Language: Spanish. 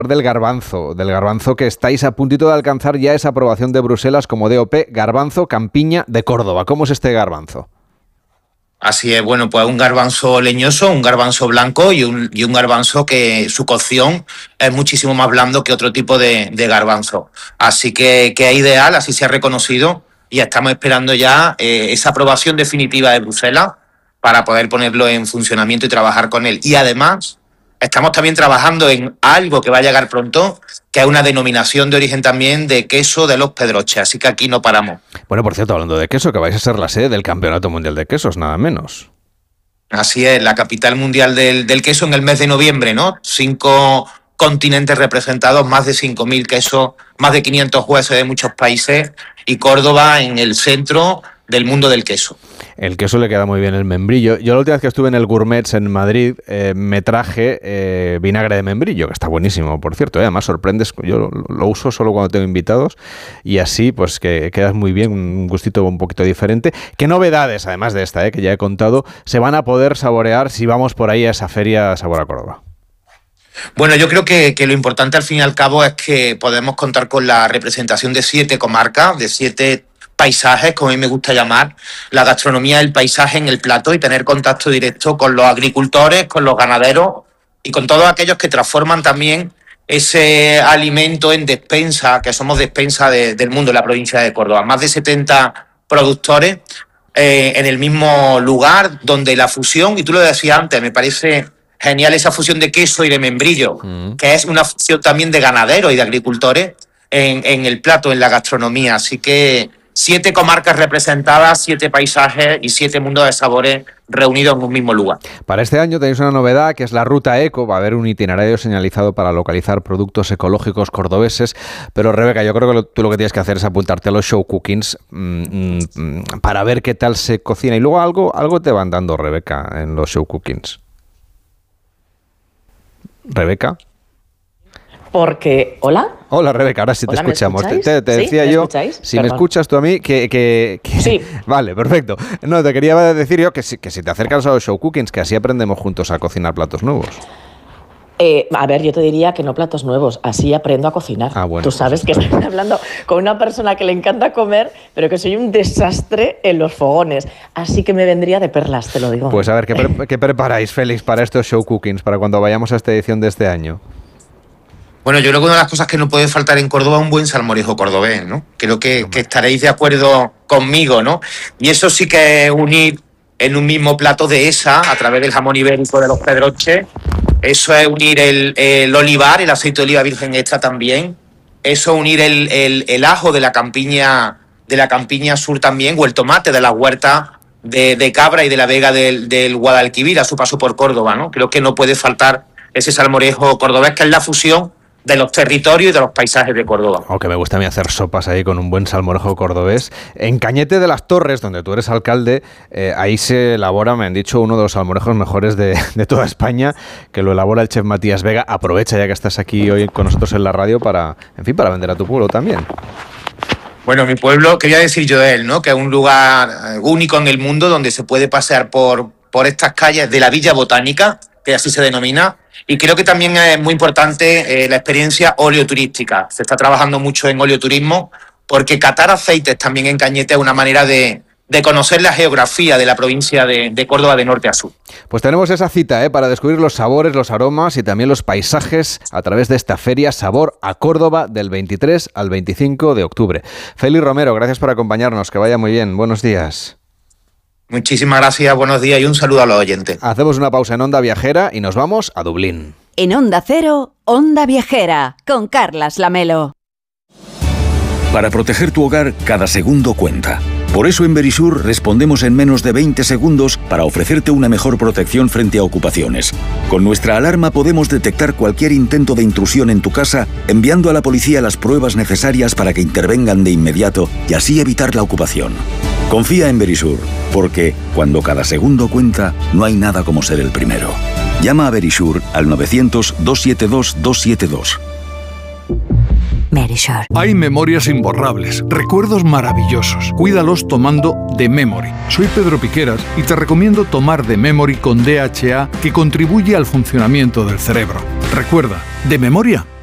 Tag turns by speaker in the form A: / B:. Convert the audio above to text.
A: del garbanzo que estáis a puntito de alcanzar ya esa aprobación de Bruselas como DOP, garbanzo campiña de Córdoba. ¿Cómo es este garbanzo?
B: Así es, bueno, pues un garbanzo leñoso, un garbanzo blanco y un garbanzo que su cocción es muchísimo más blando que otro tipo de garbanzo. Así que es ideal, así se ha reconocido y estamos esperando ya esa aprobación definitiva de Bruselas para poder ponerlo en funcionamiento y trabajar con él. Y además estamos también trabajando en algo que va a llegar pronto, que es una denominación de origen también de queso de Los Pedroches, así que aquí no paramos.
A: Bueno, por cierto, hablando de queso, que vais a ser la sede del Campeonato Mundial de Quesos, nada menos.
B: Así es, la capital mundial del queso en el mes de noviembre, ¿no? 5 continentes representados, más de 5.000 quesos, más de 500 jueces de muchos países y Córdoba en el centro del mundo del queso.
A: El queso le queda muy bien el membrillo. Yo la última vez que estuve en el Gourmets en Madrid me traje vinagre de membrillo, que está buenísimo, por cierto. Además sorprendes, yo lo uso solo cuando tengo invitados y así pues que quedas muy bien, un gustito un poquito diferente. ¿Qué novedades, además de esta que ya he contado, se van a poder saborear si vamos por ahí a esa feria Sabor a Córdoba?
B: Bueno, yo creo que lo importante al fin y al cabo es que podemos contar con la representación de 7 comarcas, de 7 paisajes, como a mí me gusta llamar, la gastronomía del paisaje en el plato y tener contacto directo con los agricultores, con los ganaderos y con todos aquellos que transforman también ese alimento en despensa, que somos despensa del mundo en la provincia de Córdoba. Más de 70 productores en el mismo lugar donde la fusión, y tú lo decías antes, me parece genial esa fusión de queso y de membrillo, que es una fusión también de ganaderos y de agricultores en el plato, en la gastronomía. Así que 7 comarcas representadas, 7 paisajes y 7 mundos de sabores reunidos en un mismo lugar.
A: Para este año tenéis una novedad que es la Ruta Eco. Va a haber un itinerario señalizado para localizar productos ecológicos cordobeses. Pero Rebeca, yo creo que tú lo que tienes que hacer es apuntarte a los show cookings para ver qué tal se cocina. Y luego algo te van dando, Rebeca, en los show cookings. Rebeca.
C: Porque, ¿hola?
A: Hola, Rebeca, ahora sí te escuchamos. Te decía yo, si
C: Perdón.
A: me escuchas tú a mí, que
C: Sí.
A: Vale, perfecto. No, te quería decir yo que si te acercas a los show cookings, que así aprendemos juntos a cocinar platos nuevos.
C: A ver, yo te diría que no platos nuevos, así aprendo a cocinar.
A: Ah, bueno,
C: Tú sabes
A: pues
C: que estoy hablando con una persona que le encanta comer, pero que soy un desastre en los fogones. Así que me vendría de perlas, te lo digo.
A: Pues a ver, ¿qué preparáis, Félix, para estos show cookings, para cuando vayamos a esta edición de este año?
B: Bueno, yo creo que una de las cosas que no puede faltar en Córdoba es un buen salmorejo cordobés, ¿no? Creo que estaréis de acuerdo conmigo, ¿no? Y eso sí que es unir en un mismo plato dehesa, a través del jamón ibérico de Los Pedroches. Eso es unir el olivar, el aceite de oliva virgen extra también. Eso es unir el ajo de la campiña sur también, o el tomate de las huertas de Cabra y de la Vega del Guadalquivir a su paso por Córdoba, ¿no? Creo que no puede faltar ese salmorejo cordobés, que es la fusión de los territorios y de los paisajes de Córdoba.
A: Aunque me gusta a mí hacer sopas ahí con un buen salmorejo cordobés. En Cañete de las Torres, donde tú eres alcalde, ahí se elabora, me han dicho, uno de los salmorejos mejores de toda España, que lo elabora el chef Matías Vega. Aprovecha ya que estás aquí hoy con nosotros en la radio para vender a tu pueblo también.
B: Bueno, mi pueblo, quería decir yo de él, ¿no? Que es un lugar único en el mundo donde se puede pasear por estas calles de la Villa Botánica, que así se denomina, y creo que también es muy importante la experiencia oleoturística. Se está trabajando mucho en oleoturismo, porque catar aceites también en Cañete es una manera de conocer la geografía de la provincia de Córdoba de norte a sur.
A: Pues tenemos esa cita para descubrir los sabores, los aromas y también los paisajes a través de esta feria Sabor a Córdoba del 23 al 25 de octubre. Félix Romero, gracias por acompañarnos, que vaya muy bien. Buenos días.
B: Muchísimas gracias, buenos días y un saludo a los oyentes.
A: Hacemos una pausa en Onda Viajera y nos vamos a Dublín.
D: En Onda Cero, Onda Viajera, con Carlas Lamelo.
E: Para proteger tu hogar, cada segundo cuenta. Por eso en Verisur respondemos en menos de 20 segundos para ofrecerte una mejor protección frente a ocupaciones. Con nuestra alarma podemos detectar cualquier intento de intrusión en tu casa, enviando a la policía las pruebas necesarias para que intervengan de inmediato y así evitar la ocupación. Confía en Verisur, porque cuando cada segundo cuenta, no hay nada como ser el primero. Llama a Verisur al 900-272-272.
D: Verisur.
F: Hay memorias imborrables, recuerdos maravillosos. Cuídalos tomando The Memory. Soy Pedro Piqueras y te recomiendo tomar The Memory con DHA, que contribuye al funcionamiento del cerebro. Recuerda, de memoria